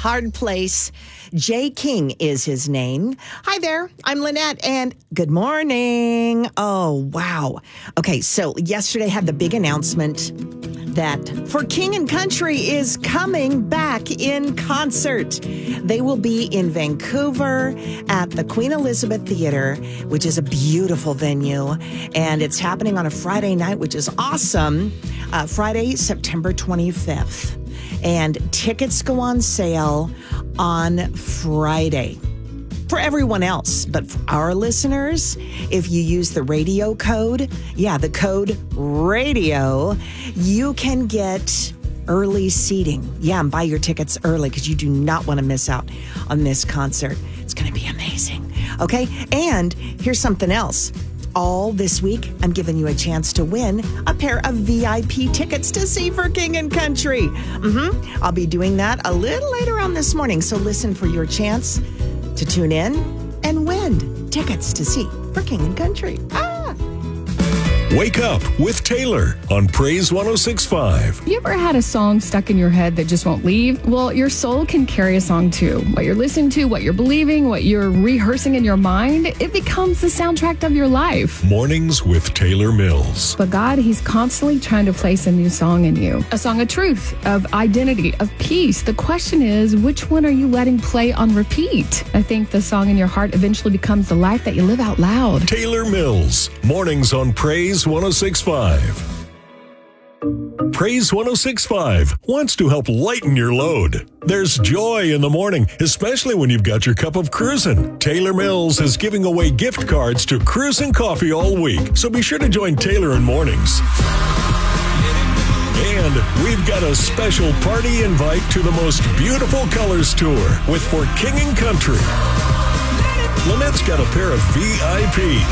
hard place. Jay King is his name. Hi there, I'm Lynette, and good morning. Oh, wow. Okay, so yesterday had the big announcement that For King and Country is coming back in concert. They will be in Vancouver at the Queen Elizabeth Theatre, which is a beautiful venue, and it's happening on a Friday night, which is awesome. Friday, September 25th. And tickets go on sale on Friday. For everyone else, but for our listeners, if you use the radio code, the code RADIO, you can get early seating. And buy your tickets early because you do not want to miss out on this concert. It's going to be amazing. Okay, and here's something else. All this week, I'm giving you a chance to win a pair of VIP tickets to see For King and Country. I'll be doing that a little later on this morning, so listen for your chance to tune in and win tickets to see For King and Country. Wake up with Taylor on Praise 106.5. You ever had a song stuck in your head that just won't leave? Well, your soul can carry a song too. What you're listening to, what you're believing, what you're rehearsing in your mind, it becomes the soundtrack of your life. Mornings with Taylor Mills. But God, He's constantly trying to place a new song in you. A song of truth, of identity, of peace. The question is, which one are you letting play on repeat? I think the song in your heart eventually becomes the life that you live out loud. Taylor Mills. Mornings on Praise 106.5. Praise 106.5 wants to help lighten your load. There's joy in the morning, especially when you've got your cup of Cruisin'. Taylor Mills is giving away gift cards to Cruisin' Coffee all week, so be sure to join Taylor in mornings. And we've got a special party invite to the most beautiful colors tour with For King and Country. Lynette's got a pair of VIP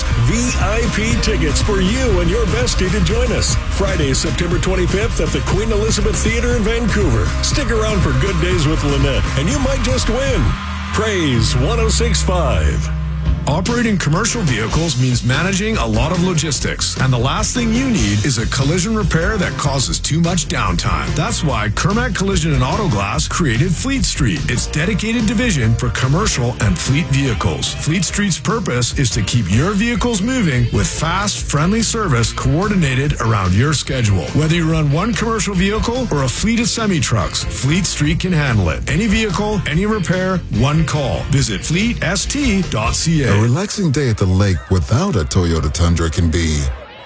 tickets for you and your bestie to join us. Friday, September 25th at the Queen Elizabeth Theatre in Vancouver. Stick around for Good Days with Lynette, and you might just win. Praise 106.5. Operating commercial vehicles means managing a lot of logistics, and the last thing you need is a collision repair that causes too much downtime. That's why Kermac Collision and Auto Glass created Fleet Street, its dedicated division for commercial and fleet vehicles. Fleet Street's purpose is to keep your vehicles moving with fast, friendly service coordinated around your schedule. Whether you run one commercial vehicle or a fleet of semi-trucks, Fleet Street can handle it. Any vehicle, any repair, one call. Visit fleetst.ca. A relaxing day at the lake without a Toyota Tundra can be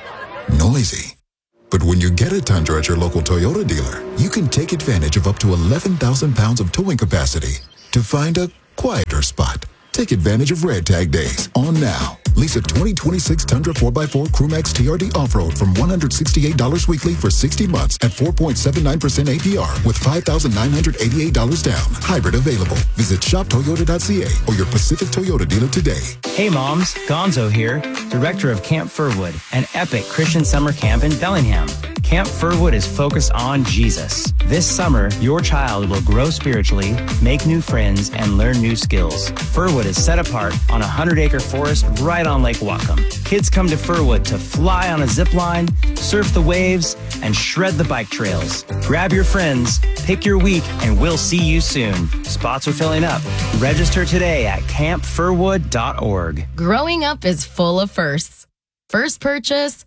noisy. But when you get a Tundra at your local Toyota dealer, you can take advantage of up to 11,000 pounds of towing capacity to find a quieter spot. Take advantage of Red Tag Days on now. Lease a 2026 Tundra 4x4 Crewmax TRD Off-Road from $168 weekly for 60 months at 4.79% APR with $5,988 down. Hybrid available. Visit shoptoyota.ca or your Pacific Toyota dealer today. Hey moms, Gonzo here, director of Camp Furwood, an epic Christian summer camp in Bellingham. Camp Furwood is focused on Jesus. This summer, your child will grow spiritually, make new friends, and learn new skills. Furwood is set apart on a 100-acre forest right on Lake Whatcom. Kids come to Furwood to fly on a zip line, surf the waves, and shred the bike trails. Grab your friends, pick your week, and we'll see you soon. Spots are filling up. Register today at campfurwood.org. Growing up is full of firsts. First purchase,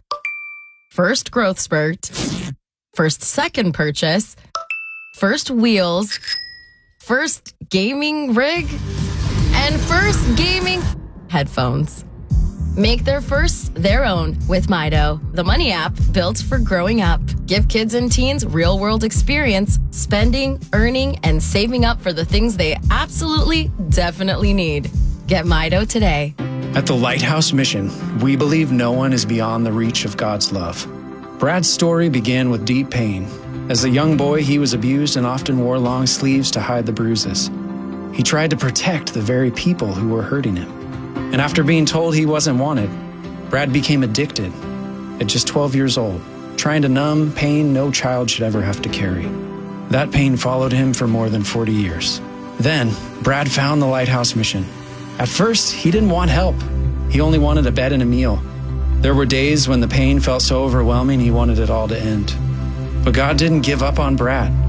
first growth spurt, first second purchase, first wheels, first gaming rig, and first gaming headphones. Make their firsts their own with Mido, the money app built for growing up. Give kids and teens real-world experience, spending, earning, and saving up for the things they absolutely, definitely need. Get Mido today. At the Lighthouse Mission, we believe no one is beyond the reach of God's love. Brad's story began with deep pain. As a young boy, he was abused and often wore long sleeves to hide the bruises. He tried to protect the very people who were hurting him. And after being told he wasn't wanted, Brad became addicted at just 12 years old, trying to numb pain no child should ever have to carry. That pain followed him for more than 40 years. Then, Brad found the Lighthouse Mission. At first, he didn't want help. He only wanted a bed and a meal. There were days when the pain felt so overwhelming he wanted it all to end. But God didn't give up on Brad.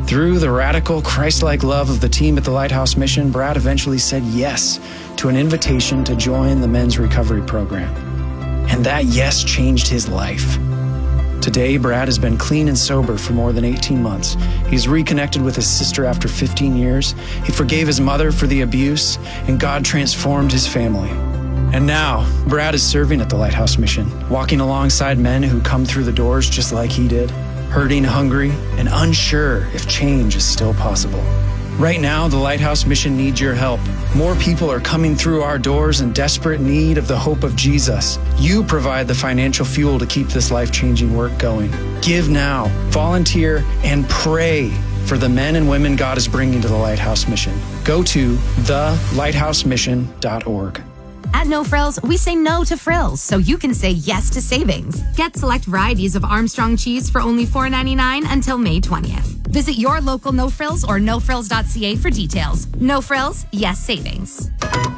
Through the radical, Christ-like love of the team at the Lighthouse Mission, Brad eventually said yes to an invitation to join the men's recovery program. And that yes changed his life. Today, Brad has been clean and sober for more than 18 months. He's reconnected with his sister after 15 years. He forgave his mother for the abuse, and God transformed his family. And now, Brad is serving at the Lighthouse Mission, walking alongside men who come through the doors just like he did, hurting, hungry, and unsure if change is still possible. Right now, the Lighthouse Mission needs your help. More people are coming through our doors in desperate need of the hope of Jesus. You provide the financial fuel to keep this life-changing work going. Give now, volunteer, and pray for the men and women God is bringing to the Lighthouse Mission. Go to thelighthousemission.org. At No Frills, we say no to frills so you can say yes to savings. Get select varieties of Armstrong cheese for only $4.99 until May 20th. Visit your local No Frills or nofrills.ca for details. No Frills, yes savings.